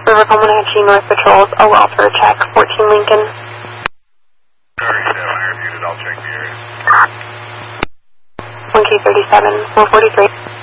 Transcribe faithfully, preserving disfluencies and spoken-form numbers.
River Comanche North Patrols, a welfare check, fourteen Lincoln. Sorry, so I reviewed it, I'll check the area. one K thirty-seven, four forty-three.